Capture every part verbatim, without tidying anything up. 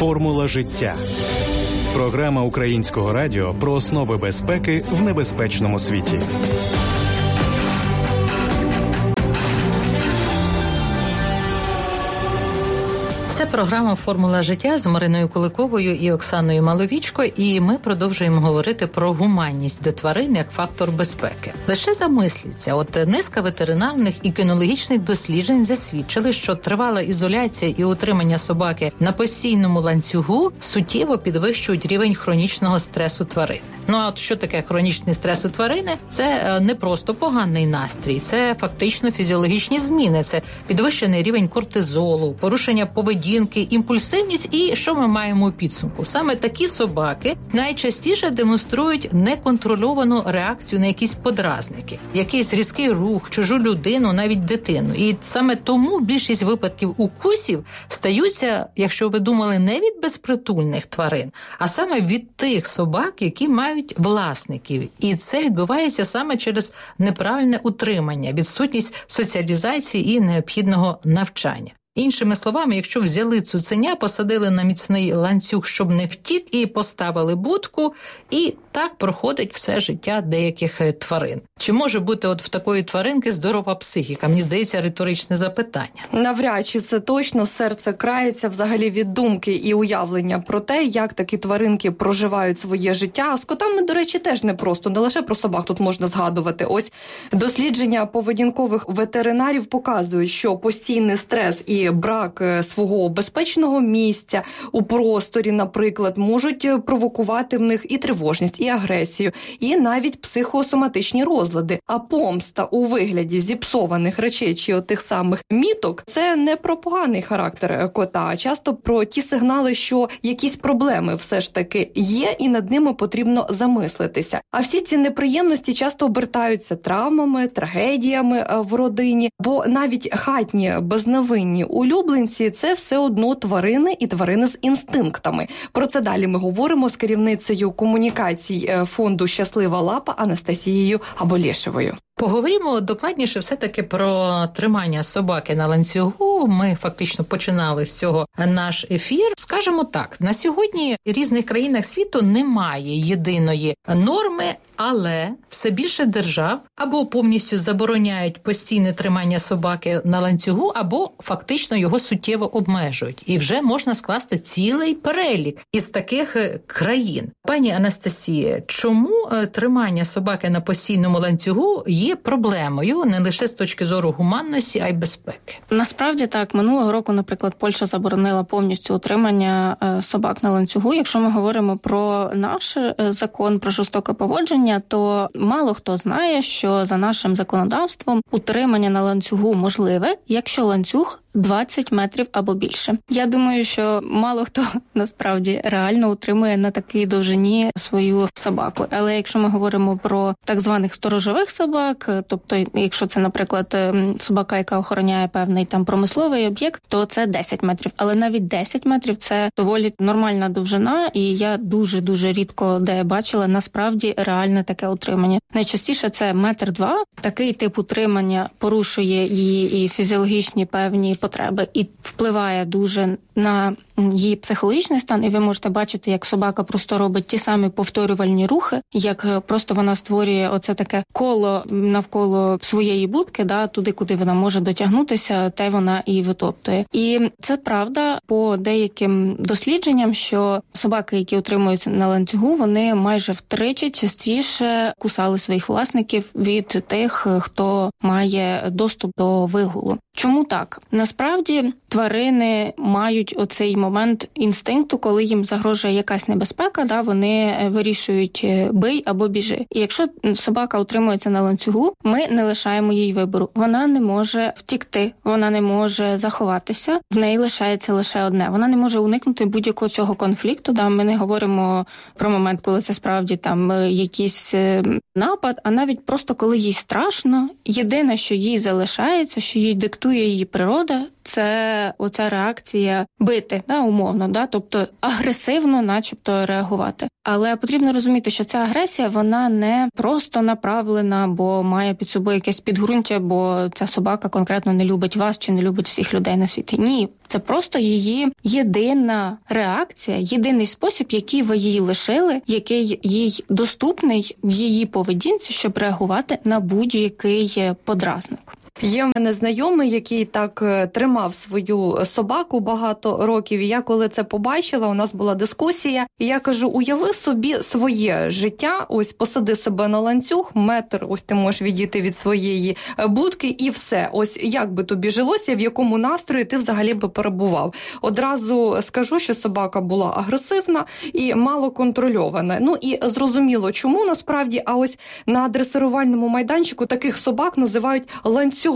Формула життя. Програма Українського радіо про основи безпеки в небезпечному світі. Це програма «Формула життя» з Мариною Куликовою і Оксаною Маловічко, і ми продовжуємо говорити про гуманність до тварин як фактор безпеки. Лише замисліться, от низка ветеринарних і кінологічних досліджень засвідчили, що тривала ізоляція і утримання собаки на постійному ланцюгу суттєво підвищують рівень хронічного стресу тварини. Ну а от що таке хронічний стрес у тварини? Це не просто поганий настрій, це фактично фізіологічні зміни, це підвищений рівень кортизолу, порушення поведінки, імпульсивність і що ми маємо у підсумку? Саме такі собаки найчастіше демонструють неконтрольовану реакцію на якісь подразники, якийсь різкий рух, чужу людину, навіть дитину. І саме тому більшість випадків укусів стаються, якщо ви думали, не від безпритульних тварин, а саме від тих собак, які мають власників. І це відбувається саме через неправильне утримання, відсутність соціалізації і необхідного навчання. Іншими словами, якщо взяли цуценя, посадили на міцний ланцюг, щоб не втік, і поставили будку, і так проходить все життя деяких тварин. Чи може бути от в такої тваринки здорова психіка? Мені здається, риторичне запитання. Навряд чи це точно. Серце крається взагалі від думки і уявлення про те, як такі тваринки проживають своє життя. А з котами, до речі, теж непросто. Не лише про собак тут можна згадувати. Ось дослідження поведінкових ветеринарів показують, що постійний стрес і брак свого безпечного місця у просторі, наприклад, можуть провокувати в них і тривожність, і агресію, і навіть психосоматичні розлади. А помста у вигляді зіпсованих речей чи отих самих міток – це не про поганий характер кота, а часто про ті сигнали, що якісь проблеми все ж таки є, і над ними потрібно замислитися. А всі ці неприємності часто обертаються травмами, трагедіями в родині, бо навіть хатні, безневинні улюбленці – це все одно тварини і тварини з інстинктами. Про це далі ми говоримо з керівницею комунікацій фонду «Щаслива лапа» Анастасією Аболєшевою. Поговоримо докладніше все-таки про тримання собаки на ланцюгу. Ми фактично починали з цього наш ефір. Скажемо так, на сьогодні в різних країнах світу немає єдиної норми, але все більше держав або повністю забороняють постійне тримання собаки на ланцюгу, або фактично його суттєво обмежують. І вже можна скласти цілий перелік із таких країн. Пані Анастасія, чому тримання собаки на постійному ланцюгу є проблемою не лише з точки зору гуманності, а й безпеки? Насправді так. Минулого року, наприклад, Польща заборонила повністю утримання собак на ланцюгу. Якщо ми говоримо про наш закон про жорстоке поводження, то мало хто знає, що за нашим законодавством утримання на ланцюгу можливе, якщо ланцюг двадцять метрів або більше. Я думаю, що мало хто насправді реально утримує на такій довжині свою собаку. Але якщо ми говоримо про так званих сторожових собак, тобто якщо це, наприклад, собака, яка охороняє певний там промисловий об'єкт, то це десять метрів. Але навіть десять метрів – це доволі нормальна довжина, і я дуже-дуже рідко де бачила насправді реальне таке утримання. Найчастіше це метр два. Такий тип утримання порушує її і фізіологічні певні потреби і впливає дуже на її психологічний стан, і ви можете бачити, як собака просто робить ті самі повторювальні рухи, як просто вона створює оце таке коло навколо своєї будки, да, туди, куди вона може дотягнутися, те вона і витоптує. І це правда по деяким дослідженням, що собаки, які утримуються на ланцюгу, вони майже втричі частіше кусали своїх власників від тих, хто має доступ до вигулу. Чому так? Насправді тварини мають оцей момент інстинкту, коли їм загрожує якась небезпека, да, вони вирішують бий або біжи. І якщо собака утримується на ланцюгу, ми не лишаємо їй вибору. Вона не може втікти, вона не може заховатися, в неї лишається лише одне. Вона не може уникнути будь-якого цього конфлікту. Да, ми не говоримо про момент, коли це справді там якийсь напад, а навіть просто коли їй страшно. Єдине, що їй залишається, що їй диктує її природа, це оця реакція бити, да, умовно, да, тобто агресивно начебто реагувати. Але потрібно розуміти, що ця агресія, вона не просто направлена, бо має під собою якесь підґрунтя, бо ця собака конкретно не любить вас чи не любить всіх людей на світі. Ні, це просто її єдина реакція, єдиний спосіб, який ви їй лишили, який їй доступний в її поведінці, щоб реагувати на будь-який подразник. Є в мене знайомий, який так тримав свою собаку багато років, і я коли це побачила, у нас була дискусія, і я кажу, уяви собі своє життя, ось посади себе на ланцюг, метр, ось ти можеш відійти від своєї будки, і все. Ось як би тобі жилося, в якому настрої ти взагалі би перебував. Одразу скажу, що собака була агресивна і мало контрольована. Ну і зрозуміло, чому насправді, а ось на дресирувальному майданчику таких собак називають ланцюговими.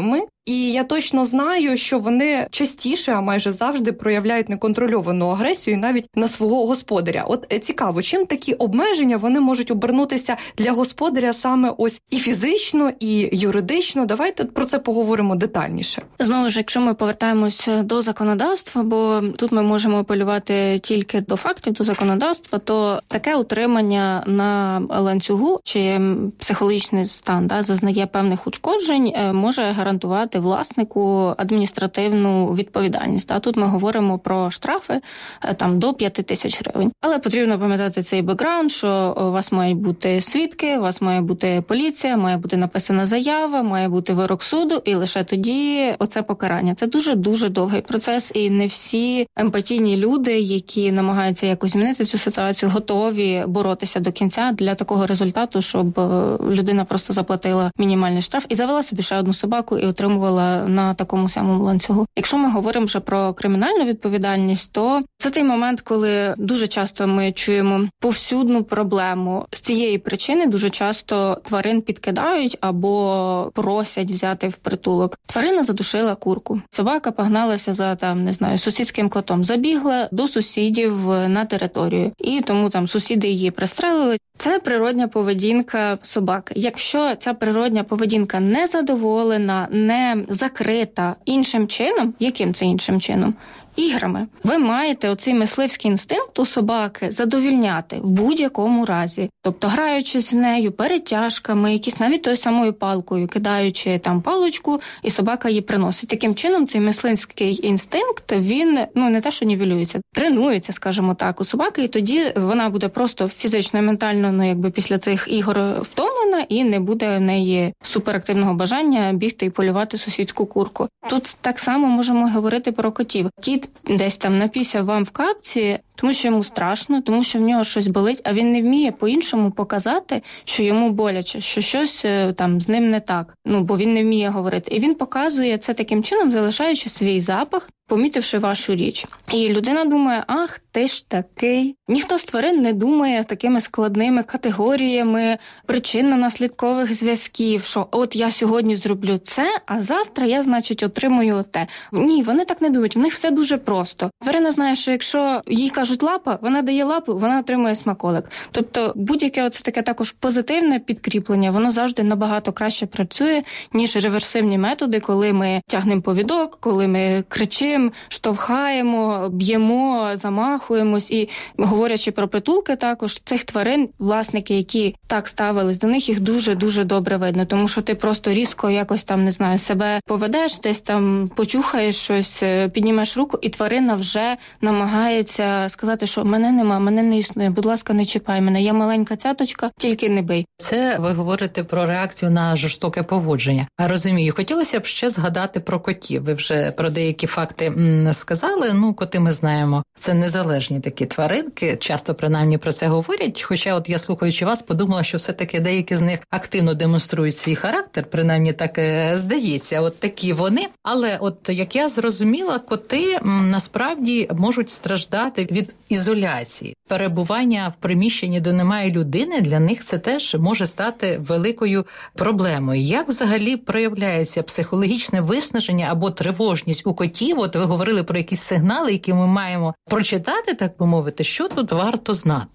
І я точно знаю, що вони частіше, а майже завжди проявляють неконтрольовану агресію навіть на свого господаря. От цікаво, чим такі обмеження вони можуть обернутися для господаря саме ось і фізично, і юридично. Давайте про це поговоримо детальніше. Знову ж, якщо ми повертаємось до законодавства, бо тут ми можемо апелювати тільки до фактів, до законодавства, то таке утримання на ланцюгу чи психологічний стан, да, зазнає певних ушкоджень, може гарантувати власнику адміністративну відповідальність. А тут ми говоримо про штрафи там до п'яти тисяч гривень. Але потрібно пам'ятати цей бекграунд, що у вас мають бути свідки, у вас має бути поліція, має бути написана заява, має бути вирок суду, і лише тоді оце покарання. Це дуже-дуже довгий процес, і не всі емпатійні люди, які намагаються якось змінити цю ситуацію, готові боротися до кінця для такого результату, щоб людина просто заплатила мінімальний штраф і завела собі ще одну собаку і отримувала на такому самому ланцюгу. Якщо ми говоримо вже про кримінальну відповідальність, то це той момент, коли дуже часто ми чуємо повсюдну проблему. З цієї причини дуже часто тварин підкидають або просять взяти в притулок. Тварина задушила курку. Собака погналася за, там, не знаю, сусідським котом. Забігла до сусідів на територію. І тому там сусіди її пристрелили. Це природня поведінка собаки. Якщо ця природня поведінка не задоволена, не закрита іншим чином, яким це іншим чином? Іграми. Ви маєте оцей мисливський інстинкт у собаки задовільняти в будь-якому разі. Тобто, граючись з нею, перетяжками, якісь навіть тою самою палкою, кидаючи там паличку, і собака її приносить. Таким чином, цей мисливський інстинкт, він, ну, не те, що нівелюється, тренується, скажімо так, у собаки, і тоді вона буде просто фізично і ментально, ну, якби після цих ігор втомлена, і не буде в неї суперактивного бажання бігти і полювати сусідську курку. Тут так само можемо говорити про котів. Кіт десь там напісяв вам в капці, тому що йому страшно, тому що в нього щось болить, а він не вміє по-іншому показати, що йому боляче, що щось там з ним не так. Ну, бо він не вміє говорити. І він показує це таким чином, залишаючи свій запах, помітивши вашу річ. І людина думає, ах, ти ж такий. Ніхто з тварин не думає такими складними категоріями причинно-наслідкових зв'язків, що от я сьогодні зроблю це, а завтра я, значить, отримую те. Ні, вони так не думають, в них все дуже просто. Тварина знає, що якщо їй кажуть лапа, вона дає лапу, вона отримує смаколик. Тобто будь-яке оце таке також позитивне підкріплення, воно завжди набагато краще працює, ніж реверсивні методи, коли ми тягнемо повідок, коли ми кричимо, штовхаємо, б'ємо, замахуємось. І говорячи про притулки також, цих тварин, власники, які так ставились до них, їх дуже-дуже добре видно. Тому що ти просто різко якось там, не знаю, себе поведеш, десь там почухаєш щось, піднімеш руку, і тварина вже намагається сказати, що мене нема, мене не існує, будь ласка, не чіпай мене, я маленька цяточка, тільки не бий. Це ви говорите про реакцію на жорстоке поводження. А розумію, хотілося б ще згадати про котів. Ви вже про деякі факти сказали. Ну, коти ми знаємо, це незалежні такі тваринки, часто принаймні про це говорять. Хоча от я, слухаючи вас, подумала, що все-таки деякі з них активно демонструють свій характер, принаймні так здається, от такі вони. Але от, як я зрозуміла, коти насправді можуть страждати від ізоляції. Перебування в приміщенні, де немає людини, для них це теж може стати великою проблемою. Як взагалі проявляється психологічне виснаження або тривожність у котів? От ви говорили про якісь сигнали, які ми маємо прочитати, так би мовити. Що тут варто знати?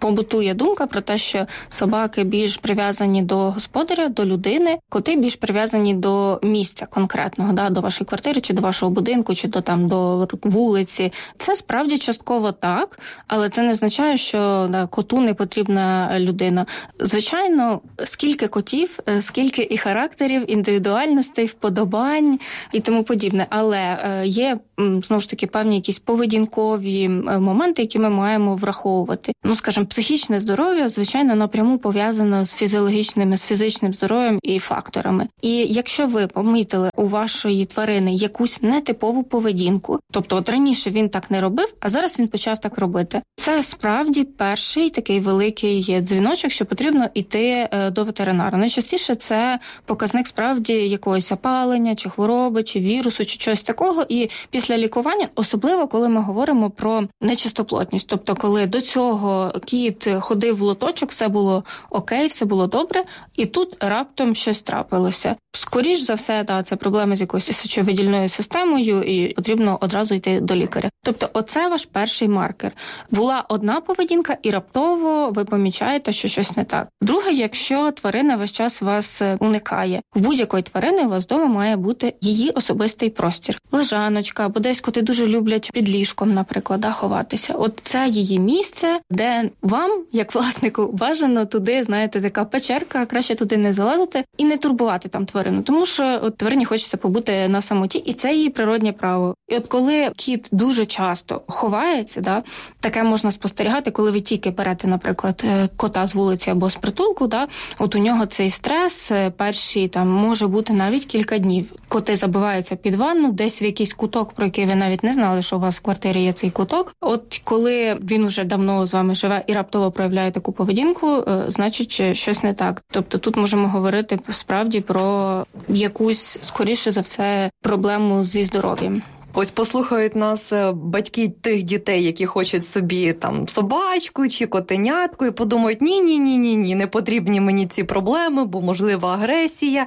Побутує думка про те, що собаки більш прив'язані до господаря, до людини, коти більш прив'язані до місця конкретного, да, до вашої квартири, чи до вашого будинку, чи до там до вулиці. Це справді частково так, але це не означає, що да, коту не потрібна людина. Звичайно, скільки котів, скільки і характерів, індивідуальностей, вподобань і тому подібне. Але є, знову ж таки, певні якісь поведінкові моменти, які ми маємо враховувати. Ну, скажімо, психічне здоров'я, звичайно, напряму пов'язано з фізіологічним, з фізичним здоров'ям і факторами. І якщо ви помітили у вашої тварини якусь нетипову поведінку, тобто от раніше він так не робив, а зараз він почав так робити, це справді перший такий великий дзвіночок, що потрібно йти до ветеринара. Найчастіше це показник справді якогось опалення, чи хвороби, чи вірусу, чи чогось такого. І після лікування, особливо коли ми говоримо про нечистоплотність, тобто коли до цього кіт ходив в лоточок, все було окей, все було добре, і тут раптом щось трапилося. Скоріш за все, да, це проблема з якоюсь сечовидільною системою, і потрібно одразу йти до лікаря. Тобто оце ваш перший маркер. Була одна поведінка, і раптово ви помічаєте, що щось не так. Друге, якщо тварина весь час вас уникає. В будь-якої тварини у вас вдома має бути її особистий простір. Лежаночка, або десь коти дуже люблять під ліжком, наприклад, да, ховатися. От це її місце, де вам, як власнику, бажано туди, знаєте, така печерка, краще туди не залазити і не турбувати там тварину. Тому що от тварині хочеться побути на самоті, і це її природнє право. І от коли кіт дуже часто ховається, да, таке можна спостерігати, коли ви тільки берете, наприклад, кота з вулиці або з притулку, да, от у нього цей стрес перші, там, може бути навіть кілька днів. Коти забиваються під ванну, десь в якийсь куток, про який ви навіть не знали, що у вас в квартирі є цей куток. От коли він уже давно з вами живе і раптово проявляє таку поведінку, значить, щось не так. Тобто тут можемо говорити справді про якусь, скоріше за все, проблему зі здоров'ям. Ось послухають нас батьки тих дітей, які хочуть собі там собачку чи котенятку, і подумають, ні-ні-ні-ні, не потрібні мені ці проблеми, бо можлива агресія,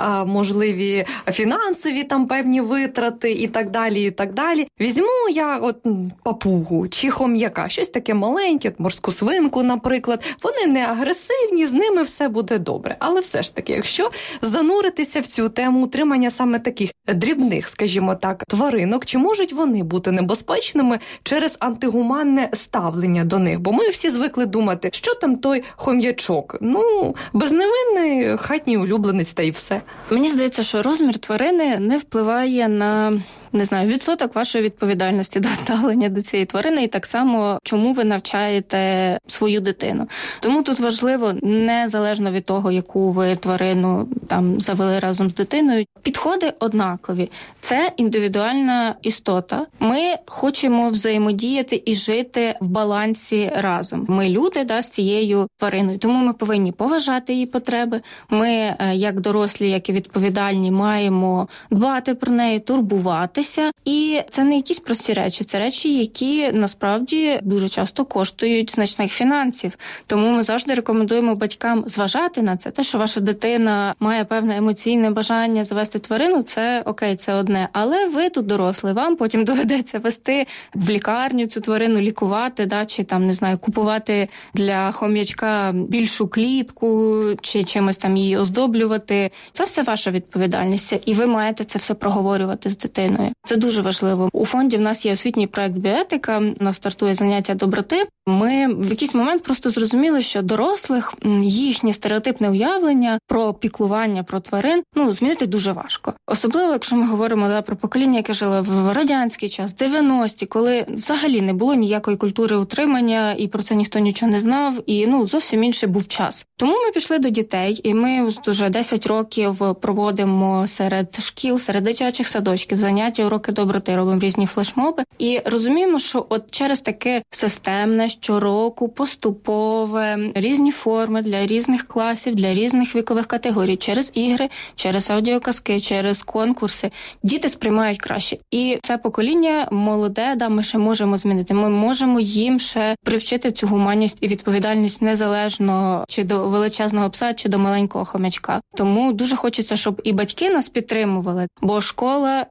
можливі фінансові там певні витрати і так далі, і так далі. Візьму я от папугу чи хом'яка, щось таке маленьке, морську свинку, наприклад. Вони не агресивні, з ними все буде добре. Але все ж таки, якщо зануритися в цю тему утримання саме таких дрібних, скажімо так, тварин, чи можуть вони бути небезпечними через антигуманне ставлення до них? Бо ми всі звикли думати, що там той хом'ячок? Ну, безневинний хатній улюбленець та й все. Мені здається, що розмір тварини не впливає на, не знаю, відсоток вашої відповідальності до ставлення до цієї тварини, і так само, чому ви навчаєте свою дитину. Тому тут важливо, незалежно від того, яку ви тварину там завели разом з дитиною, підходи однакові. Це індивідуальна істота. Ми хочемо взаємодіяти і жити в балансі разом. Ми люди, да, з цією твариною, тому ми повинні поважати її потреби. Ми, як дорослі, як і відповідальні, маємо дбати про неї, турбуватися. І це не якісь прості речі, це речі, які насправді дуже часто коштують значних фінансів. Тому ми завжди рекомендуємо батькам зважати на це. Те, що ваша дитина має певне емоційне бажання завести тварину, це окей, це одне. Але ви тут дорослі, вам потім доведеться вести в лікарню цю тварину, лікувати, да, чи там, не знаю, купувати для хом'ячка більшу клітку, чи чимось там її оздоблювати. Це все ваша відповідальність, і ви маєте це все проговорювати з дитиною. Це дуже важливо. У фонді в нас є освітній проект «Біоетика», у нас стартує заняття доброти. Ми в якийсь момент просто зрозуміли, що дорослих їхнє стереотипне уявлення про піклування про тварин, ну, змінити дуже важко. Особливо, якщо ми говоримо, да, про покоління, яке жило в радянський час, дев'яності, коли взагалі не було ніякої культури утримання, і про це ніхто нічого не знав, і, ну, зовсім інший був час. Тому ми пішли до дітей, і ми вже десять років проводимо серед шкіл, серед дитячих садочків заняття, уроки доброти, робимо різні флешмоби, і розуміємо, що от через таке системне, щороку, поступове, різні форми для різних класів, для різних вікових категорій, через ігри, через аудіоказки, через конкурси, діти сприймають краще. І це покоління молоде, да, ми ще можемо змінити. Ми можемо їм ще привчити цю гуманність і відповідальність незалежно чи до величезного пса, чи до маленького хомячка. Тому дуже хочеться, щоб і батьки нас підтримували, бо школа і вплив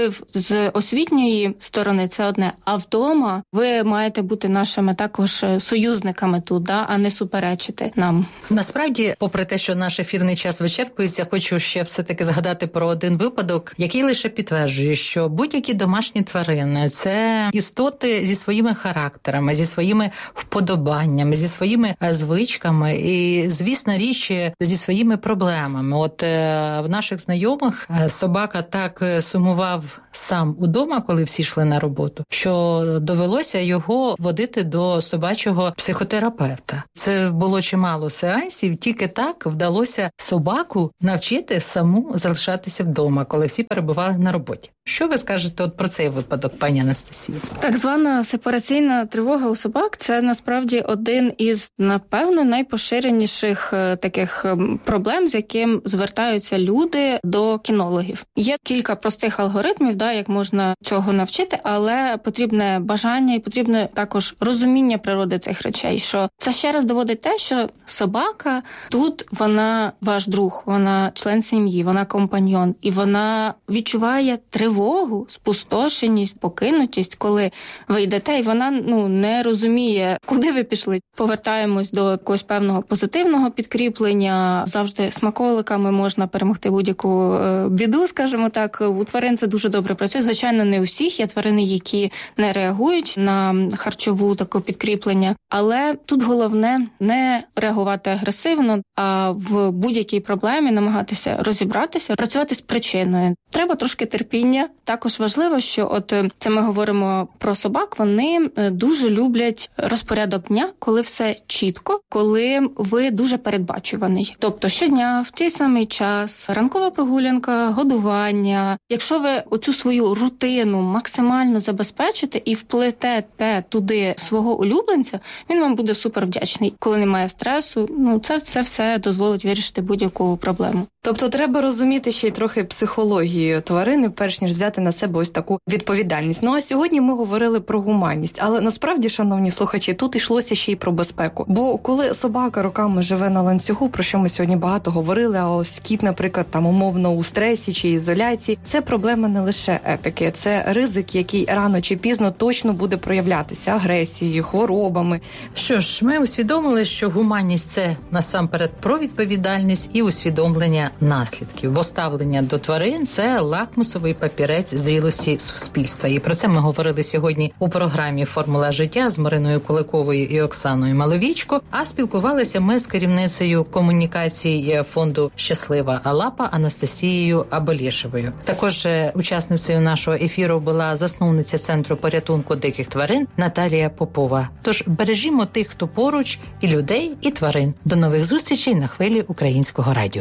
вплив з освітньої сторони – це одне, а вдома ви маєте бути нашими також союзниками тут, да, а не суперечити нам. Насправді, попри те, що наш ефірний час вичерпується, хочу ще все-таки згадати про один випадок, який лише підтверджує, що будь-які домашні тварини – це істоти зі своїми характерами, зі своїми вподобаннями, зі своїми звичками і, звісно, річ, зі своїми проблемами. От в наших знайомих собака так сумував сам удома, коли всі йшли на роботу, що довелося його водити до собачого психотерапевта. Це було чимало сеансів, тільки так вдалося собаку навчити саму залишатися вдома, коли всі перебували на роботі. Що ви скажете от про цей випадок, пані Анастасія? Так звана сепараційна тривога у собак – це насправді один із, напевно, найпоширеніших таких проблем, з яким звертаються люди до кінологів. Є кілька простих алгоритмів, да, як можна цього навчити, але потрібне бажання і потрібне також розуміння природи цих речей, що це ще раз доводить те, що собака тут, вона ваш друг, вона член сім'ї, вона компаньйон, і вона відчуває тривогу, спустошеність, покинутість, коли ви йдете, і вона ну не розуміє, куди ви пішли. Повертаємось до якогось певного позитивного підкріплення. Завжди смаколиками можна перемогти будь-яку біду, скажімо так. У тварин це дуже добре працює. Звичайно, не у всіх. Є тварини, які не реагують на харчову таке підкріплення. Але тут головне не реагувати агресивно, а в будь-якій проблемі намагатися розібратися, працювати з причиною. Треба трошки терпіння. Також важливо, що от це ми говоримо про собак, вони дуже люблять розпорядок дня, коли все чітко, коли ви дуже передбачуваний. Тобто щодня, в той самий час, ранкова прогулянка, годування. Якщо ви оцю свою рутину максимально забезпечите і вплетете туди свого улюбленця, він вам буде супер вдячний. Коли немає стресу, ну це, це все дозволить вирішити будь-яку проблему. Тобто треба розуміти ще й трохи психологію тварини, перш ніж взяти на себе ось таку відповідальність. Ну а сьогодні ми говорили про гуманність, але насправді, шановні слухачі, тут йшлося ще й про безпеку. Бо коли собака роками живе на ланцюгу, про що ми сьогодні багато говорили, а ось кіт, наприклад, там умовно у стресі чи ізоляції, це проблема не лише етики, це ризик, який рано чи пізно точно буде проявлятися агресією, хворобами. Що ж, ми усвідомили, що гуманність – це насамперед про відповідальність і усвідомлення наслідків, бо ставлення до тварин – це лакмусовий папірець зрілості суспільства. І про це ми говорили сьогодні у програмі «Формула життя» з Мариною Куликовою і Оксаною Маловічко, а спілкувалися ми з керівницею комунікації фонду «Щаслива лапа» Анастасією Аболєшевою. Також учасницею нашого ефіру була засновниця Центру порятунку диких тварин Наталія Попова. Тож бережімо тих, хто поруч, і людей, і тварин. До нових зустрічей на хвилі Українського радіо.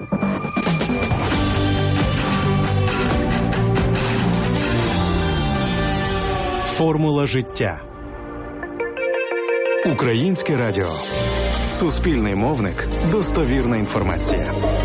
Формула життя. Українське радіо. Суспільний мовник. Достовірна інформація.